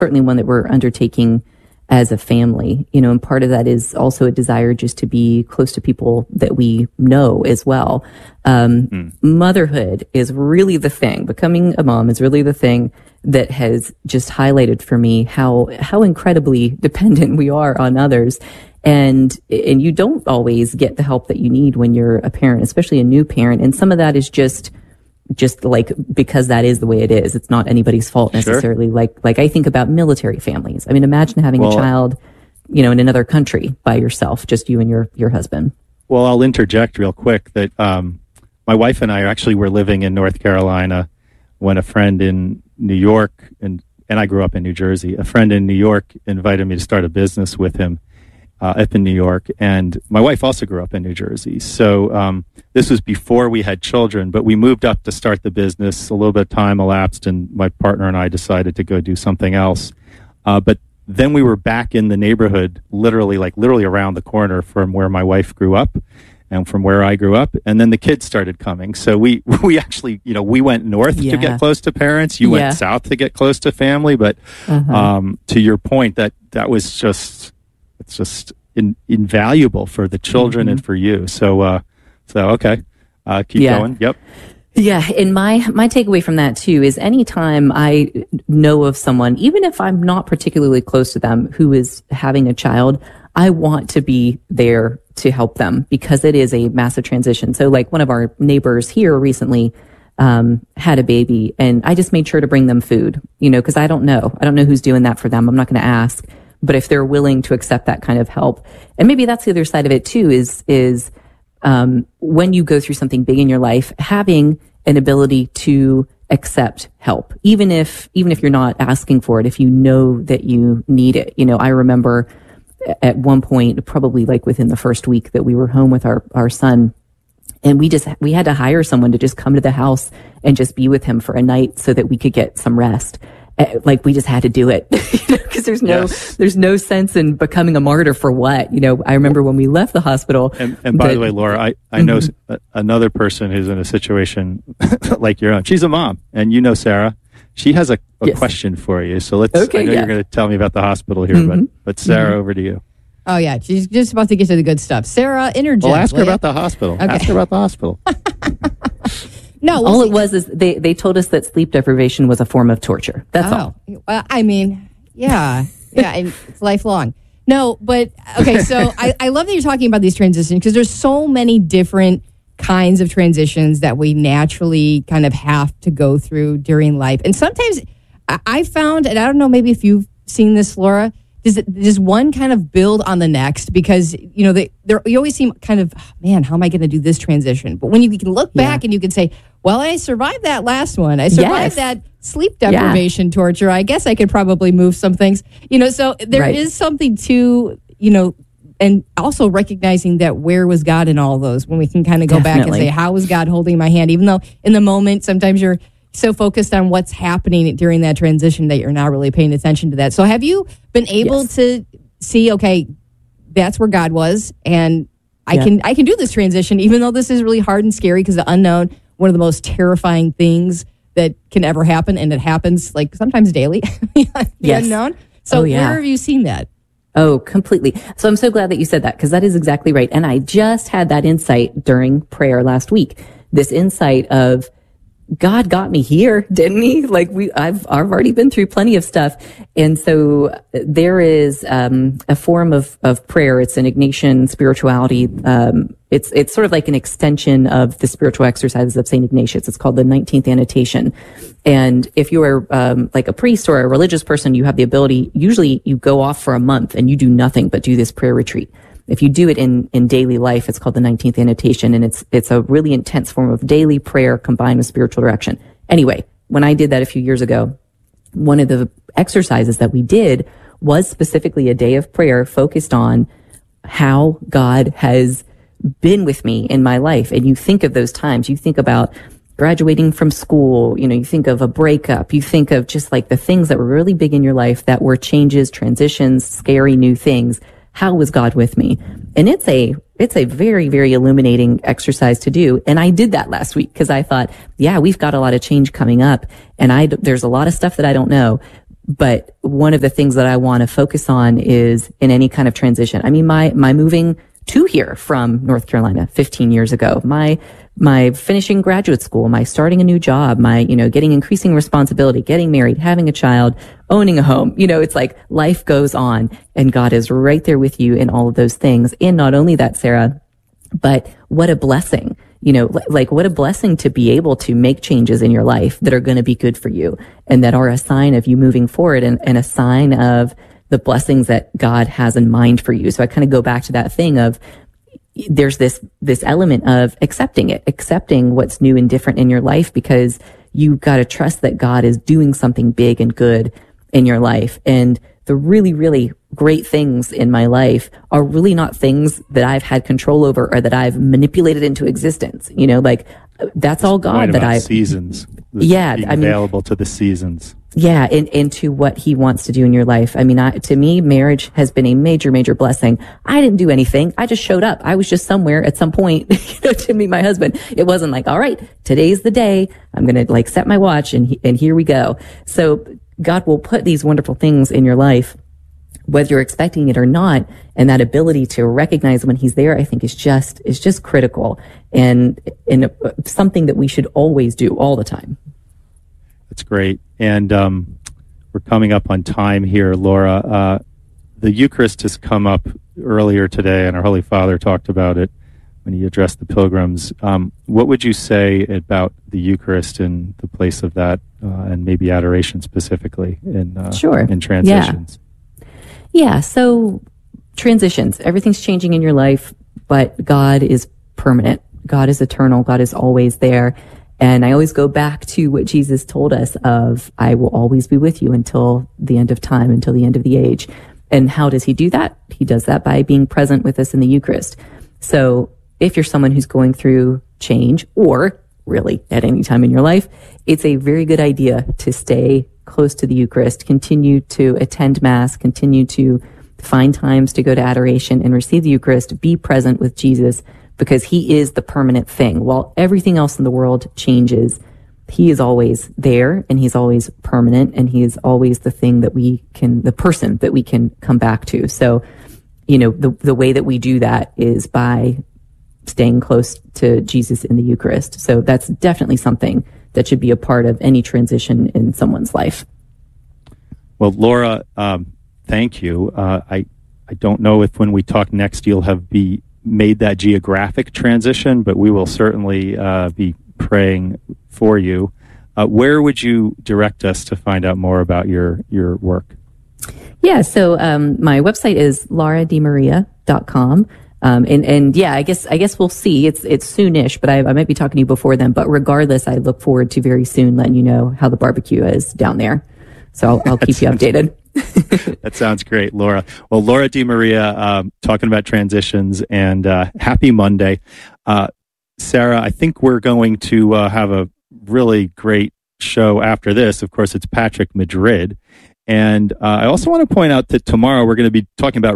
certainly one that we're undertaking as a family, and part of that is also a desire just to be close to people that we know as well. Motherhood is really the thing. Becoming a mom is really the thing that has just highlighted for me how incredibly dependent we are on others. And you don't always get the help that you need when you're a parent, especially a new parent. And some of that is just like, because that is the way it is. It's not anybody's fault necessarily. Sure. Like I think about military families. I mean, imagine having a child, in another country by yourself, just you and your husband. Well, I'll interject real quick that, my wife and I actually were living in North Carolina when a friend in New York, and I grew up in New Jersey, a friend in New York invited me to start a business with him up in New York. And my wife also grew up in New Jersey. So this was before we had children, but we moved up to start the business. A little bit of time elapsed, and my partner and I decided to go do something else. But then we were back in the neighborhood, literally around the corner from where my wife grew up and from where I grew up. And then the kids started coming. So we actually, we went north to get close to parents. You went south to get close to family. But to your point, that was just, it's just invaluable for the children and for you. So okay. Keep going. Yep. Yeah. And my takeaway from that too is anytime I know of someone, even if I'm not particularly close to them, who is having a child, I want to be there to help them because it is a massive transition. So like one of our neighbors here recently, had a baby, and I just made sure to bring them food, cause I don't know who's doing that for them. I'm not going to ask, but if they're willing to accept that kind of help, and maybe that's the other side of it too, is when you go through something big in your life, having an ability to accept help, even if you're not asking for it, if you know that you need it. I remember at one point, probably like within the first week that we were home with our son, and we had to hire someone to just come to the house and just be with him for a night so that we could get some rest. Like we just had to do it because there's no sense in becoming a martyr for what, I remember when we left the hospital. And by the way, Laura, I know another person who's in a situation like your own. She's a mom, and Sarah, she has a question for you. So I know you're going to tell me about the hospital here, but Sarah, over to you. Oh yeah. She's just about to get to the good stuff. Sarah, interject. Well, ask her about the hospital. Okay. Ask her about the hospital. No, all it was is they told us that sleep deprivation was a form of torture. That's all. Well, I mean, yeah, it's lifelong. No, but okay. So I love that you're talking about these transitions because there's so many different kinds of transitions that we naturally kind of have to go through during life, and sometimes I found, and I don't know, maybe if you've seen this, Laura. Does one kind of build on the next? Because, you always seem kind of, man, how am I going to do this transition? But when you can look back and you can say, well, I survived that last one. I survived that sleep deprivation torture. I guess I could probably move some things. So there is something to, and also recognizing that where was God in all those, when we can kind of go back and say, how was God holding my hand? Even though in the moment, sometimes you're so focused on what's happening during that transition that you're not really paying attention to that. So have you been able to see, okay, that's where God was, and I can do this transition, even though this is really hard and scary because the unknown, one of the most terrifying things that can ever happen, and it happens like sometimes daily, the unknown. So where have you seen that? Oh, completely. So I'm so glad that you said that because that is exactly right. And I just had that insight during prayer last week, this insight of, God got me here, didn't he? Like I've already been through plenty of stuff. And so there is, a form of prayer. It's an Ignatian spirituality. It's sort of like an extension of the spiritual exercises of St. Ignatius. It's called the 19th Annotation. And if you are, like a priest or a religious person, you have the ability, usually you go off for a month and you do nothing but do this prayer retreat. If you do it in daily life, it's called the 19th Annotation, and it's a really intense form of daily prayer combined with spiritual direction. Anyway, when I did that a few years ago, one of the exercises that we did was specifically a day of prayer focused on how God has been with me in my life. And you think of those times, you think about graduating from school, you think of a breakup, you think of just like the things that were really big in your life that were changes, transitions, scary new things. How was God with me? And it's a very, very illuminating exercise to do. And I did that last week because I thought, we've got a lot of change coming up, and there's a lot of stuff that I don't know. But one of the things that I want to focus on is in any kind of transition. I mean, my moving to here from North Carolina 15 years ago, my finishing graduate school, my starting a new job, my, getting increasing responsibility, getting married, having a child, owning a home. It's like life goes on and God is right there with you in all of those things. And not only that, Sarah, but what a blessing, like what a blessing to be able to make changes in your life that are going to be good for you and that are a sign of you moving forward and a sign of the blessings that God has in mind for you. So I kind of go back to that thing of there's this element of accepting what's new and different in your life, because you've got to trust that God is doing something big and good in your life. And the really, really great things in my life are really not things that I've had control over or that I've manipulated into existence. Like that's all God that seasons. Being available to the seasons. Yeah, into what he wants to do in your life. I mean, to me, marriage has been a major, major blessing. I didn't do anything. I just showed up. I was just somewhere at some point, to meet my husband. It wasn't like, all right, today's the day. I'm going to set my watch and here we go. So God will put these wonderful things in your life, whether you're expecting it or not. And that ability to recognize when he's there, I think is just critical and something that we should always do all the time. That's great. And we're coming up on time here, Laura. The Eucharist has come up earlier today, and our Holy Father talked about it when he addressed the pilgrims. What would you say about the Eucharist in the place of that, and maybe adoration specifically in transitions? Yeah, so transitions. Everything's changing in your life, but God is permanent. God is eternal. God is always there. And I always go back to what Jesus told us of, I will always be with you until the end of time, until the end of the age. And how does he do that? He does that by being present with us in the Eucharist. So if you're someone who's going through change, or really at any time in your life, it's a very good idea to stay close to the Eucharist, continue to attend Mass, continue to find times to go to adoration and receive the Eucharist, be present with Jesus, because he is the permanent thing. While everything else in the world changes, he is always there and he's always permanent and he is always the thing that the person that we can come back to. So, the way that we do that is by staying close to Jesus in the Eucharist. So that's definitely something that should be a part of any transition in someone's life. Well, Laura, thank you. I don't know if when we talk next you'll have made that geographic transition, but we will certainly be praying for you. Where would you direct us to find out more about your work? Yeah, so my website is laurademaria.com. And yeah, I guess we'll see. It's soonish, but I might be talking to you before then. But regardless, I look forward to very soon letting you know how the barbecue is down there. So I'll keep you updated. That sounds great, Laura. Well, Laura DeMaria, talking about transitions, and happy Monday. Sarah, I think we're going to have a really great show after this. Of course, it's Patrick Madrid. And I also want to point out that tomorrow we're going to be talking about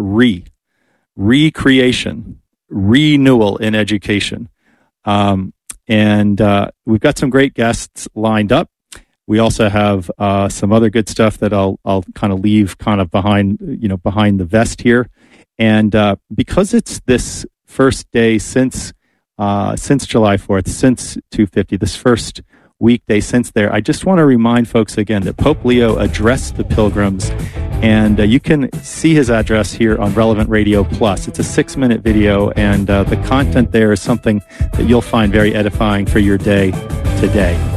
recreation, renewal in education. And we've got some great guests lined up. We also have some other good stuff that I'll kind of leave behind the vest here. And because it's this first day since July 4th, since 250, this first weekday since there, I just want to remind folks again that Pope Leo addressed the pilgrims, and you can see his address here on Relevant Radio Plus. It's a 6-minute video, and the content there is something that you'll find very edifying for your day today.